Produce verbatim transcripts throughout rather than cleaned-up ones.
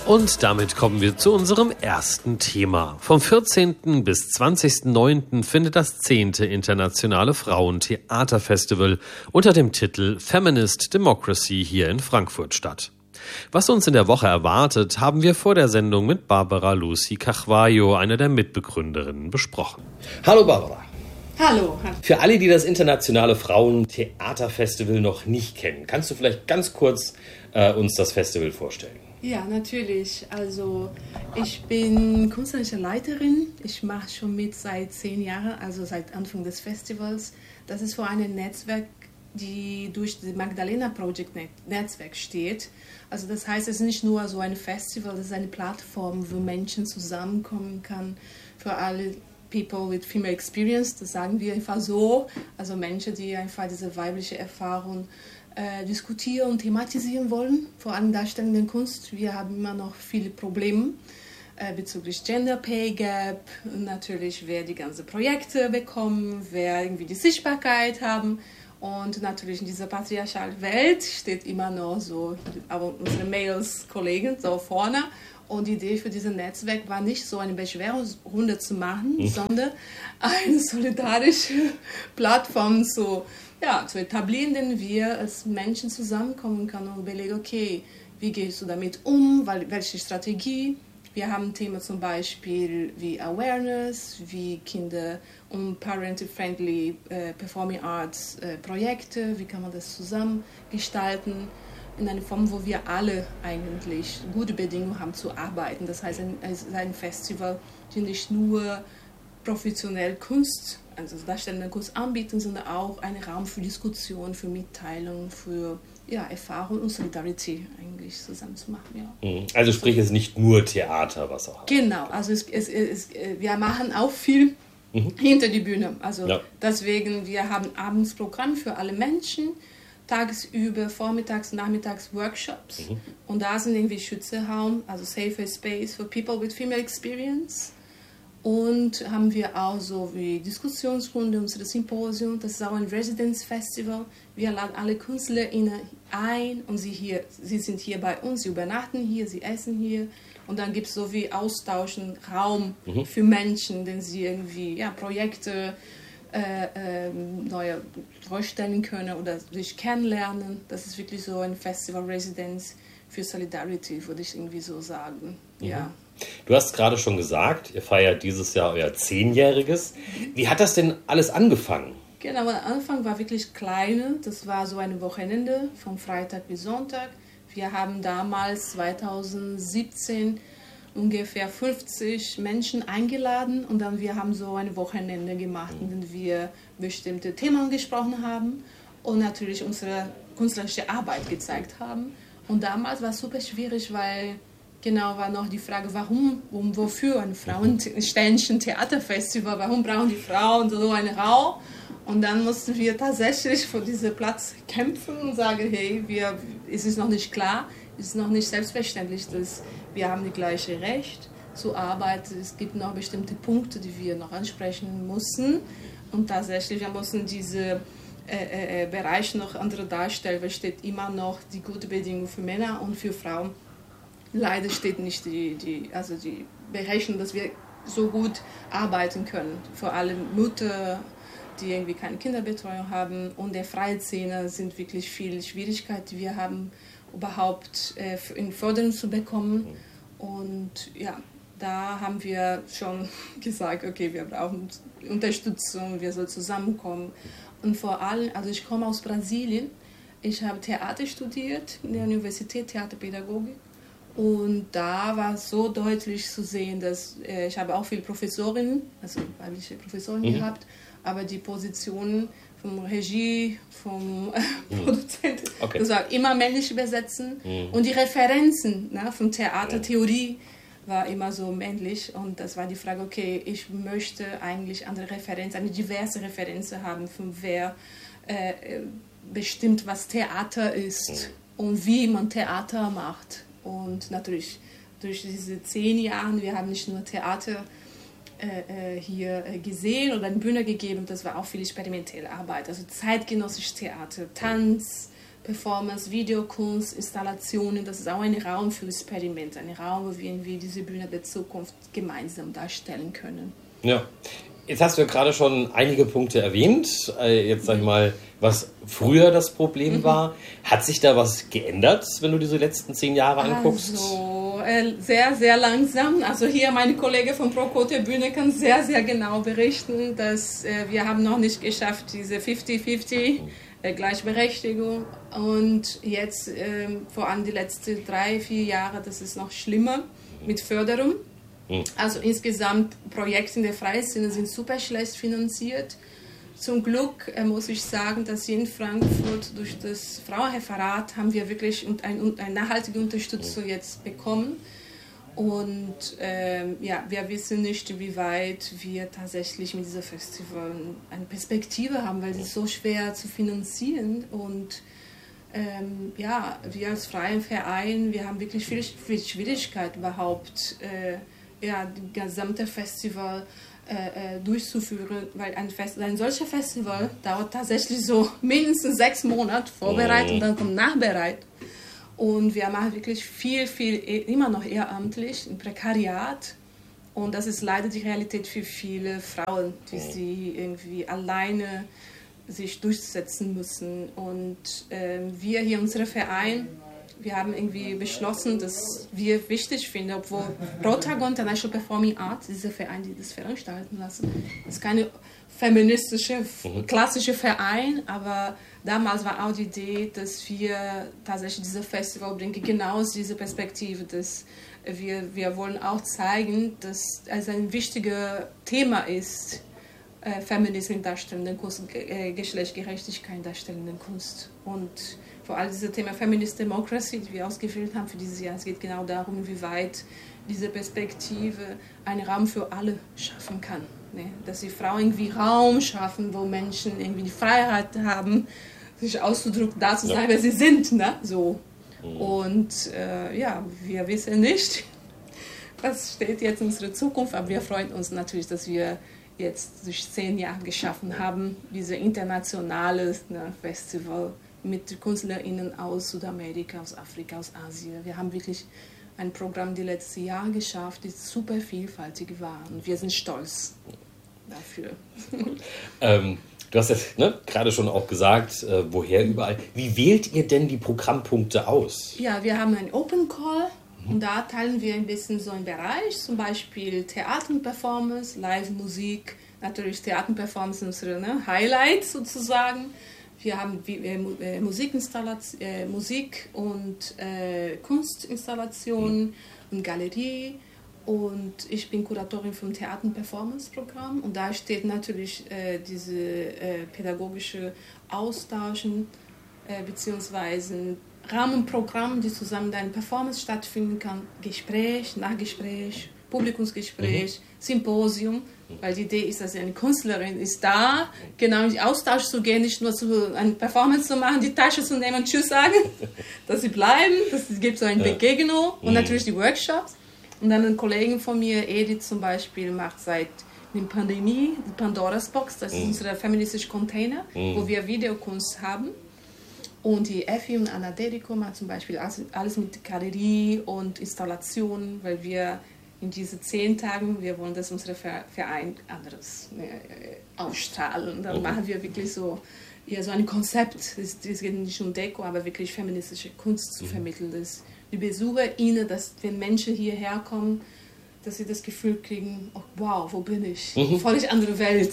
Und damit kommen wir zu unserem ersten Thema. Vom vierzehnten bis zwanzigsten neunten findet das zehnte Internationale Frauentheaterfestival unter dem Titel Feminist Democracy hier in Frankfurt statt. Was uns in der Woche erwartet, haben wir vor der Sendung mit Barbara Lucy Carvalho, einer der Mitbegründerinnen, besprochen. Hallo Barbara. Hallo. Für alle, die das Internationale Frauentheaterfestival noch nicht kennen, kannst du vielleicht ganz kurz äh, uns das Festival vorstellen? Ja, natürlich. Also ich bin künstlerische Leiterin. Ich mache schon mit seit zehn Jahren, also seit Anfang des Festivals. Das ist für ein Netzwerk, die durch das Magdalena Project Netzwerk steht. Also das heißt, es ist nicht nur so ein Festival, es ist eine Plattform, wo Menschen zusammenkommen kann, für alle People with Female Experience, das sagen wir einfach so. Also Menschen, die einfach diese weibliche Erfahrung äh, diskutieren und thematisieren wollen, vor allem darstellende Kunst. Wir haben immer noch viele Probleme äh, bezüglich Gender Pay Gap, und natürlich wer die ganzen Projekte bekommen, wer irgendwie die Sichtbarkeit haben. Und natürlich in dieser patriarchalen Welt steht immer noch so, aber unsere Males-Kollegen so vorne. Und die Idee für dieses Netzwerk war nicht so eine Beschwerungsrunde zu machen, mhm. sondern eine solidarische Plattform zu, ja, zu etablieren, in der wir als Menschen zusammenkommen können und überlegen, okay, wie gehst du damit um, welche Strategie? Wir haben Themen zum Beispiel wie Awareness, wie Kinder- und Parental-Friendly äh, Performing Arts äh, Projekte, wie kann man das zusammen gestalten, in einer Form, wo wir alle eigentlich gute Bedingungen haben zu arbeiten. Das heißt, es ist ein Festival, die nicht nur professionell Kunst, also darstellende Kunst anbieten, sondern auch einen Raum für Diskussion, für Mitteilung, für ja, Erfahrung und Solidarität eigentlich zusammen zu machen. Ja. Also sprich, es ist nicht nur Theater, was auch. Genau, also es, es, es, wir machen auch viel mhm. hinter die Bühne. Also ja. Deswegen, wir haben abends Programm für alle Menschen, tagsüber, vormittags, nachmittags Workshops. Mhm. Und da sind irgendwie Schützeraum, also Safer Space for People with Female Experience. Und haben wir auch so wie Diskussionsrunde, unsere Symposium, das ist auch ein Residence Festival. Wir laden alle KünstlerInnen ein und sie, hier, sie sind hier bei uns, sie übernachten hier, sie essen hier. Und dann gibt es so wie Austauschen, Raum mhm. für Menschen, denn sie irgendwie ja, Projekte äh, äh, neue vorstellen können oder sich kennenlernen. Das ist wirklich so ein Festival Residence für Solidarity, würde ich irgendwie so sagen. Mhm. Ja. Du hast gerade schon gesagt, ihr feiert dieses Jahr euer Zehnjähriges. Wie hat das denn alles angefangen? Genau, der Anfang war wirklich klein. Das war so ein Wochenende, von Freitag bis Sonntag. Wir haben damals zweitausendsiebzehn ungefähr fünfzig Menschen eingeladen und dann wir haben so ein Wochenende gemacht, in dem wir bestimmte Themen gesprochen haben und natürlich unsere künstlerische Arbeit gezeigt haben. Und damals war es super schwierig, weil genau war noch die Frage, warum und wofür ein Frauensternchen-Theaterfestival, warum brauchen die Frauen so einen Raum? Und dann mussten wir tatsächlich für diesen Platz kämpfen und sagen, hey, wir, es ist noch nicht klar, es ist noch nicht selbstverständlich, dass wir haben die gleiche Recht zu arbeiten. Es gibt noch bestimmte Punkte, die wir noch ansprechen mussten. Und tatsächlich, wir mussten diese äh, äh, Bereiche noch andere darstellen, weil steht immer noch die gute Bedingung für Männer und für Frauen. Leider steht nicht die, die, also die Berechnung, dass wir so gut arbeiten können. Vor allem Mütter, die irgendwie keine Kinderbetreuung haben, und der Freizähne sind wirklich viele Schwierigkeiten, die wir haben, überhaupt äh, in Förderung zu bekommen. Und ja, da haben wir schon gesagt, okay, wir brauchen Unterstützung, wir sollen zusammenkommen. Und vor allem, also ich komme aus Brasilien, ich habe Theater studiert in der Universität Theaterpädagogik. Und da war es so deutlich zu sehen, dass äh, ich habe auch viele Professorinnen, also weibliche Professorinnen mhm. gehabt, aber die Positionen vom Regie, vom äh, mhm. Produzenten, okay. das war immer männlich besetzen. Mhm. Und die Referenzen ne, von Theatertheorie war immer so männlich. Und das war die Frage, okay, ich möchte eigentlich andere Referenzen, eine diverse Referenz haben, von wer äh, bestimmt, was Theater ist mhm. und wie man Theater macht. Und natürlich durch diese zehn Jahre, wir haben nicht nur Theater äh, hier gesehen oder eine Bühne gegeben, das war auch viel experimentelle Arbeit, also zeitgenössisches Theater, Tanz, Performance, Videokunst, Installationen. Das ist auch ein Raum für Experimente, ein Raum, wo wir irgendwie diese Bühne der Zukunft gemeinsam darstellen können. Ja, jetzt hast du ja gerade schon einige Punkte erwähnt. Jetzt sag ich mal, was früher das Problem mhm. war. Hat sich da was geändert, wenn du diese letzten zehn Jahre anguckst? Also, äh, sehr, sehr langsam. Also hier meine Kollege von ProCote Bühne kann sehr, sehr genau berichten, dass äh, wir haben noch nicht geschafft, diese fünfzig fünfzig äh, Gleichberechtigung. Und jetzt, äh, vor allem die letzten drei, vier Jahre, das ist noch schlimmer mit Förderung. Also insgesamt Projekte in der Freiszene sind super schlecht finanziert. Zum Glück äh, muss ich sagen, dass hier in Frankfurt durch das Frauenreferat haben wir wirklich ein, eine nachhaltige Unterstützung jetzt bekommen. Und ähm, ja, wir wissen nicht, wie weit wir tatsächlich mit diesem Festival eine Perspektive haben, weil es ist so schwer zu finanzieren. Und ähm, ja, wir als freien Verein, wir haben wirklich viel, viel Schwierigkeit überhaupt, äh, ja, das gesamte Festival äh, durchzuführen, weil ein, Fest, ein solcher Festival dauert tatsächlich so mindestens sechs Monate Vorbereitung, und dann kommt Nachbereitung. Und wir machen wirklich viel, viel, immer noch ehrenamtlich, im Prekariat. Und das ist leider die Realität für viele Frauen, die sie irgendwie alleine sich durchsetzen müssen. Und äh, wir hier, unser Verein, wir haben irgendwie beschlossen, dass wir wichtig finden, obwohl Rotagon International Performing Arts, dieser Verein, die das veranstalten lassen, ist keine feministische, klassische Verein, aber damals war auch die Idee, dass wir tatsächlich dieses Festival bringen, genau aus dieser Perspektive, dass wir, wir wollen auch zeigen, dass es ein wichtiges Thema ist, äh, Feminismus in darstellender Kunst, äh, Geschlechtergerechtigkeit in darstellender Kunst. Und vor allem dieses Thema Feminist Democracy, die wir ausgewählt haben für dieses Jahr, es geht genau darum, wie weit diese Perspektive einen Raum für alle schaffen kann. Ne? Dass die Frauen irgendwie Raum schaffen, wo Menschen irgendwie die Freiheit haben, sich auszudrücken, da zu sein, ja. wer sie sind. Ne? So. Mhm. Und äh, ja, wir wissen nicht, was steht jetzt in unserer Zukunft, aber wir freuen uns natürlich, dass wir jetzt durch zehn Jahre geschaffen haben, dieses internationale ne, Festival mit KünstlerInnen aus Südamerika, aus Afrika, aus Asien. Wir haben wirklich ein Programm die letzten Jahre geschafft, das super vielfältig war. Und wir sind stolz dafür. ähm, du hast jetzt ne, gerade schon auch gesagt, äh, woher überall. Wie wählt ihr denn die Programmpunkte aus? Ja, wir haben einen Open Call. Und da teilen wir ein bisschen so einen Bereich, zum Beispiel Theater und Performance, Live-Musik, natürlich Theater und Performance sind unsere ne, Highlights sozusagen. Wir haben äh, Musikinstallation, äh, Musik und äh, Kunstinstallationen und Galerie. Und ich bin Kuratorin vom Theater- und Performance-Programm. Und da steht natürlich äh, diese äh, pädagogische Austauschen äh, beziehungsweise Rahmenprogramm, die zusammen in einer Performance stattfinden kann. Gespräch, Nachgespräch, Publikumsgespräch, mhm. Symposium. Weil die Idee ist, dass eine Künstlerin ist da, genau in den Austausch zu gehen, nicht nur zu eine Performance zu machen, die Tasche zu nehmen und Tschüss sagen, dass sie bleiben. Es gibt so eine ja. Begegnung und mhm. natürlich die Workshops. Und dann ein Kollege von mir, Edith zum Beispiel, macht seit der Pandemie die Pandora's Box, das ist mhm. unser feministischer Container, mhm. wo wir Videokunst haben. Und die Effi und Anna Dedico machen zum Beispiel alles mit Galerie und Installationen, weil wir in diesen zehn Tagen, wir wollen, dass unser Verein anderes äh, ausstrahlen. Und dann machen wir wirklich so, ja, so ein Konzept, es geht nicht um Deko, aber wirklich feministische Kunst zu vermitteln. Dass die BesucherInnen, dass wenn Menschen hierher kommen, dass sie das Gefühl kriegen, oh, wow, wo bin ich? Mhm. Völlig andere Welt.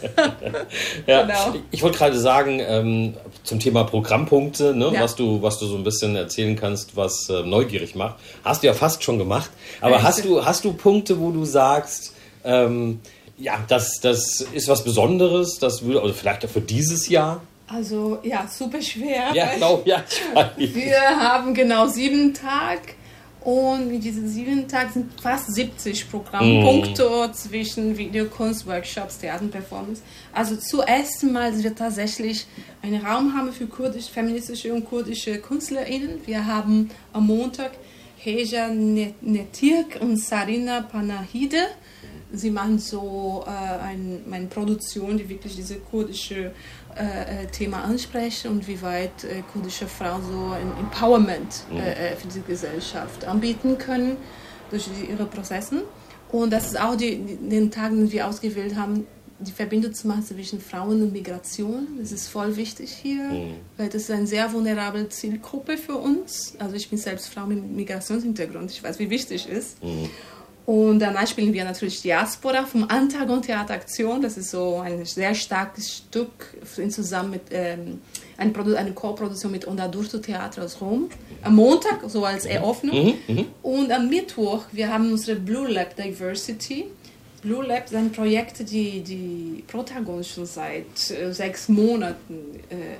ja, genau. Ich wollte gerade sagen, ähm, zum Thema Programmpunkte, ne, ja. was, du, was du so ein bisschen erzählen kannst, was äh, neugierig macht. Hast du ja fast schon gemacht. Aber hast du, hast du Punkte, wo du sagst, ähm, ja, das, das ist was Besonderes, das würde, oder vielleicht auch für dieses Jahr? Also, ja, super schwer. Ja, genau, ja, ich weiß. Wir haben genau sieben Tage. Und in diesen sieben Tagen sind fast siebzig Programmpunkte mm. zwischen Videokunst, Workshops, Theater und Performance. Also zuerst mal, dass wir tatsächlich einen Raum haben für kurdisch, feministische und kurdische KünstlerInnen. Wir haben am Montag Heja Netirk und Sarina Panahide. Sie machen so äh, ein, eine Produktion, die wirklich diese kurdische Frauenthema äh, ansprechen und wie weit äh, kurdische Frauen so ein Empowerment äh, für die Gesellschaft anbieten können durch die, ihre Prozesse. Und das ist auch die, die, den Tagen, die wir ausgewählt haben, die Verbindung zu machen zwischen Frauen und Migration. Das ist voll wichtig hier, mhm. weil das ist eine sehr vulnerable Zielgruppe für uns. Also ich bin selbst Frau mit Migrationshintergrund, ich weiß, wie wichtig es ist. Mhm. Und danach spielen wir natürlich Diaspora vom Antagon Theateraktion. Das ist so ein sehr starkes Stück zusammen mit ähm, eine, Produ- eine Co-Produktion mit Onda Durto Theater aus Rom. Am Montag, so als Eröffnung. Mhm. Und am Mittwoch, wir haben unsere Blue Lab Diversity. Blue Lab sind Projekte, die die Protagon schon seit äh, sechs Monaten äh,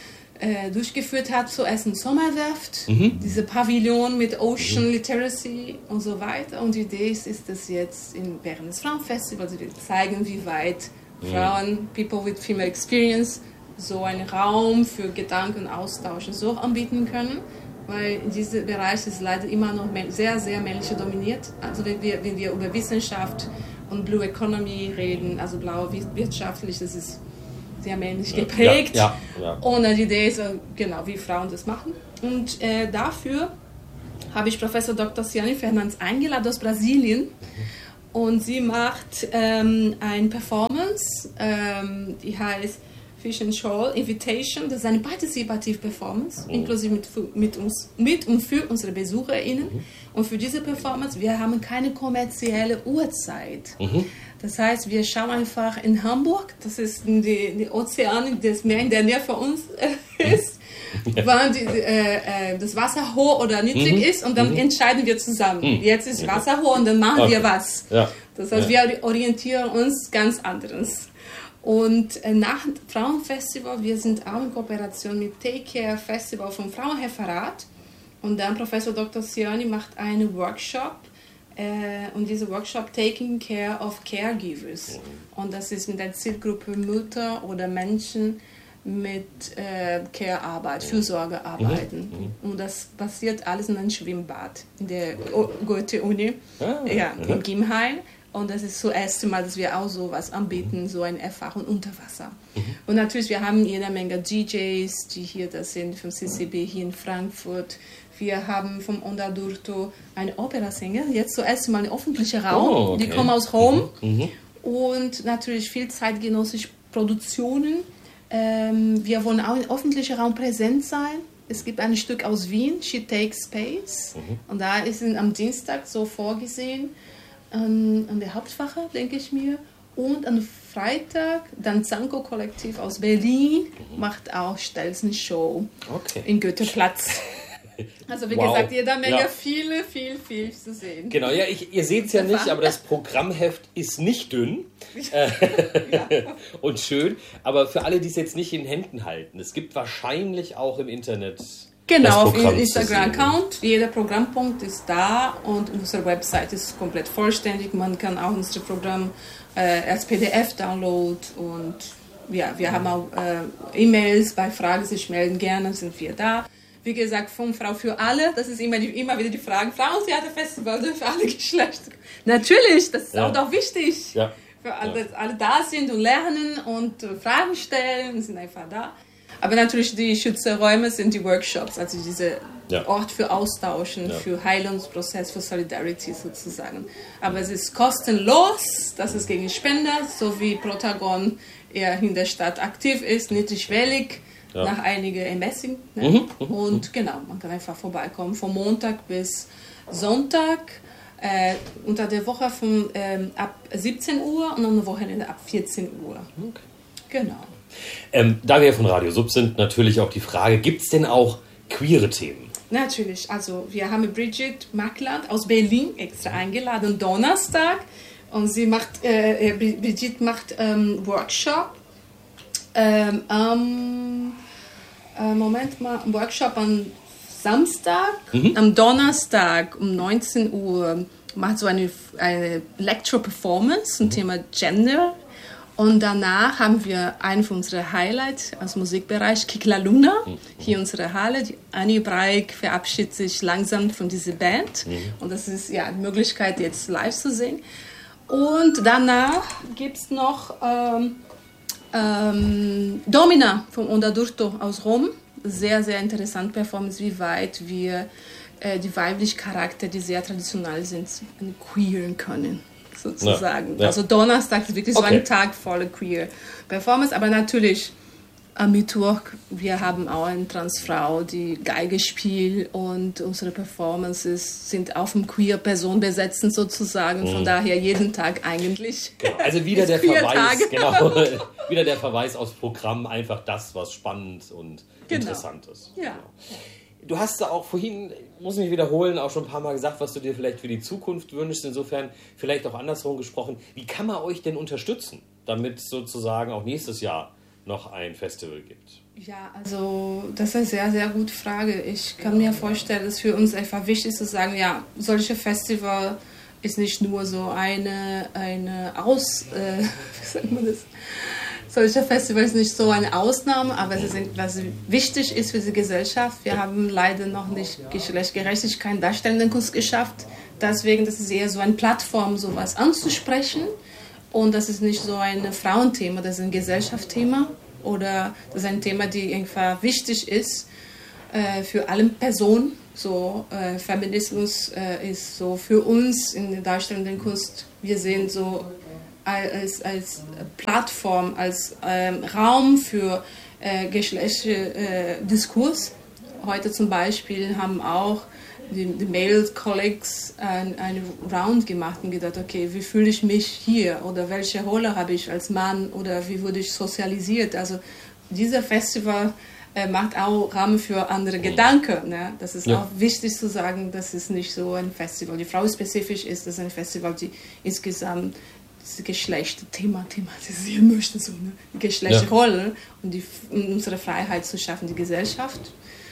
Äh, durchgeführt hat, zuerst in Sommerwerft, mhm. diese Pavillon mit Ocean mhm. Literacy und so weiter. Und die Idee ist, ist das jetzt in, während des Frauenfestivals, wir zeigen, wie weit mhm. Frauen, People with Female Experience, so einen Raum für Gedankenaustausch und so anbieten können. Weil in diesem Bereich ist leider immer noch sehr, sehr männlich dominiert. Also wenn wir, wenn wir über Wissenschaft und Blue Economy reden, also blaue wirtschaftlich, das ist sehr männlich geprägt. Ja, ja, ja. Und die Idee ist, genau, wie Frauen das machen. Und äh, dafür habe ich Professor Doktor Ciane Fernandes eingeladen aus Brasilien. Mhm. Und sie macht ähm, eine Performance, ähm, die heißt Fish and Shoal Invitation. Das ist eine partizipative Performance, mhm. inklusive mit, mit, uns, mit und für unsere BesucherInnen. Mhm. Und für diese Performance, wir haben keine kommerzielle Uhrzeit. Mhm. Das heißt, wir schauen einfach in Hamburg, das ist die, die Ozean, das Meer in der Nähe von uns äh, ist, ja. wann die, äh, das Wasser hoch oder niedrig mhm. ist und dann mhm. entscheiden wir zusammen. Mhm. Jetzt ist Wasser hoch und dann machen okay. wir was. Ja. Das heißt, ja. wir orientieren uns ganz anders. Und äh, nach dem Frauenfestival, wir sind auch in Kooperation mit Take Care Festival vom Frauenreferat und dann Professor Doktor Ciane macht einen Workshop. Und dieser Workshop Taking Care of Caregivers. Mhm. Und das ist mit der Zielgruppe Mütter oder Menschen mit äh, Care-Arbeit, mhm. Fürsorgearbeiten. Mhm. Und das passiert alles in einem Schwimmbad in der Goethe-Uni, ah, ja, mhm. in Gimhain. Und das ist das erste Mal, dass wir auch sowas anbieten, so eine Erfahrung unter Wasser. Mhm. Und natürlich, wir haben jede Menge D Js, die hier das sind, vom C C B hier in Frankfurt. Wir haben vom Onda Durto eine Operasänger, jetzt zuerst mal ein öffentlicher Raum. Oh, okay. Die kommen aus Rom. Mhm. Und natürlich viel zeitgenössische Produktionen. Ähm, wir wollen auch im öffentlichen Raum präsent sein. Es gibt ein Stück aus Wien, She Takes Space. Mhm. Und da ist es am Dienstag so vorgesehen, an, an der Hauptwache, denke ich mir. Und am Freitag, dann Zanko-Kollektiv aus Berlin mhm. macht auch Stelzen-Show okay. in Goetheplatz. Also wie wow. gesagt, jeder Menge, ja. viele, viel, viel zu sehen. Genau, ja, ich, ihr seht es ja nicht, aber das Programmheft ist nicht dünn ja. und schön. Aber für alle, die es jetzt nicht in Händen halten, es gibt wahrscheinlich auch im Internet genau, auf dem Instagram-Account. Jeder Programmpunkt ist da und unsere Website ist komplett vollständig. Man kann auch unser Programm äh, als P D F downloaden und ja, wir haben auch äh, E-Mails, bei Fragen sich melden gerne, sind wir da. Wie gesagt, von Frau für alle, das ist immer, die, immer wieder die Frage, Frauentheaterfestival für alle Geschlechter. Natürlich, das ist ja. auch doch wichtig, ja. für alle, ja. dass alle da sind und lernen und uh, Fragen stellen und sind einfach da. Aber natürlich die Schützerräume sind die Workshops, also diese ja. Ort für Austauschen, ja. für Heilungsprozess, für Solidarity sozusagen. Aber es ist kostenlos, das ist gegen Spender, so wie Protagon eher in der Stadt aktiv ist, niedrigschwellig. Ja. Nach einigen Ermessen. Ne? Mhm, mhm, und genau, man kann einfach vorbeikommen. Von Montag bis Sonntag, äh, unter der Woche von, ähm, ab siebzehn Uhr und am Wochenende ab vierzehn Uhr. Okay. Genau. Ähm, da wir von Radio Sub sind, natürlich auch die Frage, gibt es denn auch queere Themen? Natürlich, also wir haben Bridget Mackland aus Berlin extra eingeladen, Donnerstag. Und sie macht, äh, Bridget macht ähm, Workshop. Ähm, ähm, äh, Moment mal, ein Workshop am Samstag, mhm. am Donnerstag um neunzehn Uhr macht so eine, eine Lecture-Performance zum mhm. Thema Gender. Und danach haben wir einen von unseren Highlights aus dem Musikbereich, Kikla Luna, mhm. hier in unserer Halle. Die Annie Breik verabschiedet sich langsam von dieser Band. Mhm. Und das ist ja die Möglichkeit, jetzt live zu sehen. Und danach gibt es noch... Ähm, Ähm, Domina vom Ondadurto aus Rom. Sehr, sehr interessant Performance, wie weit wir äh, die weiblichen Charakter, die sehr traditionell sind, queeren können, sozusagen. Ja, ja. Also Donnerstag ist wirklich okay. so ein Tag voller queer Performance, aber natürlich am Mittwoch, wir haben auch eine Transfrau, die Geige spielt und unsere Performances sind auf dem Queer-Person besetzen sozusagen. Von mhm. daher jeden Tag eigentlich. Genau. Also wieder der Verweis, genau, wieder der Verweis aufs Programm, einfach das, was spannend und genau. interessant ist. Ja. Genau. Du hast auch vorhin, muss ich mich wiederholen, auch schon ein paar Mal gesagt, was du dir vielleicht für die Zukunft wünschst. Insofern vielleicht auch andersrum gesprochen. Wie kann man euch denn unterstützen, damit sozusagen auch nächstes Jahr noch ein Festival gibt? Ja, also das ist eine sehr, sehr gute Frage. Ich kann mir vorstellen, dass für uns einfach wichtig ist zu sagen, ja, solche Festival ist nicht nur so eine, eine Aus... Äh, wie sagt man das? Solche Festival ist nicht so eine Ausnahme, aber es ist, was wichtig ist für die Gesellschaft. Wir haben leider noch nicht Geschlechtergerechtigkeit in darstellenden Kunst geschafft. Deswegen, das ist eher so eine Plattform, sowas anzusprechen. Und das ist nicht so ein Frauenthema, das ist ein Gesellschaftsthema oder das ist ein Thema, das einfach wichtig ist äh, für alle Personen. So, äh, Feminismus äh, ist so für uns in der darstellenden Kunst, wir sehen so als, als Plattform, als ähm, Raum für äh, Geschlechterdiskurs. Äh, Heute zum Beispiel haben auch die, die Male Colleagues ein, ein Round gemacht und gedacht, okay, wie fühle ich mich hier oder welche Rolle habe ich als Mann oder wie wurde ich sozialisiert. Also dieser Festival äh, macht auch Rahmen für andere Gedanken. Ne? Das ist ja. auch wichtig zu sagen, das ist nicht so ein Festival, die Frau spezifisch ist, das ist ein Festival, die insgesamt das Geschlechterthema thematisieren möchte, so, ne? Die Geschlechterrolle ja. und die, um unsere Freiheit zu schaffen, die Gesellschaft.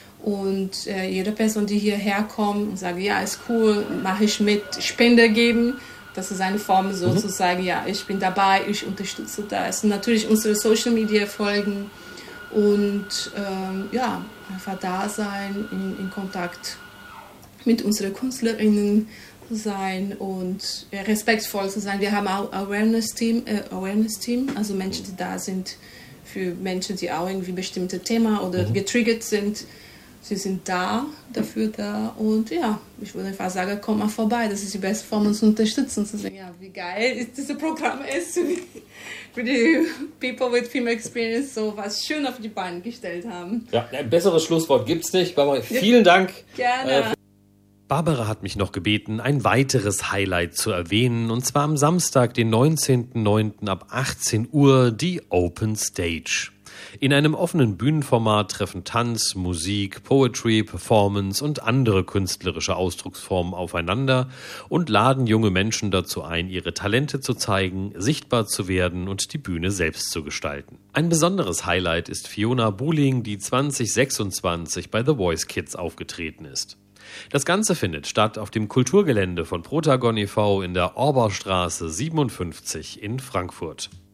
Und äh, jede Person, die hierher kommt und sagt, ja, ist cool, mache ich mit, Spende geben, das ist eine Form so mhm. zu sagen, ja, ich bin dabei, ich unterstütze das. Und natürlich unsere Social Media folgen und ähm, ja, einfach da sein, in, in Kontakt mit unseren KünstlerInnen sein und äh, respektvoll zu sein. Wir haben auch Awareness-Team, äh, Awareness-Team, also Menschen, die da sind für Menschen, die auch irgendwie bestimmte Themen oder mhm. getriggert sind. Sie sind da, dafür da und ja, ich würde einfach sagen, komm mal vorbei, das ist die beste Form, uns zu unterstützen, zu sagen, ja, wie geil dieses Programm ist für die People with Female Experience, so was schön auf die Beine gestellt haben. Ja, ein besseres Schlusswort gibt's nicht. Barbara, vielen Dank. Gerne. Äh, Barbara hat mich noch gebeten, ein weiteres Highlight zu erwähnen, und zwar am Samstag, den neunzehnten neunten ab achtzehn Uhr, die Open Stage. In einem offenen Bühnenformat treffen Tanz, Musik, Poetry, Performance und andere künstlerische Ausdrucksformen aufeinander und laden junge Menschen dazu ein, ihre Talente zu zeigen, sichtbar zu werden und die Bühne selbst zu gestalten. Ein besonderes Highlight ist Fiona Buhling, die zwanzig sechsundzwanzig bei The Voice Kids aufgetreten ist. Das Ganze findet statt auf dem Kulturgelände von Protagon e V in der Orberstraße siebenundfünfzig in Frankfurt.